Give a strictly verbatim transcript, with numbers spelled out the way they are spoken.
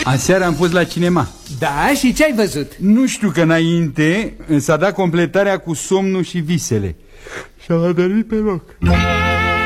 Aseară am fost la cinema. Da, și ce ai văzut? Nu știu, că înainte s-a dat completarea cu Somnul și visele și am adormit pe loc.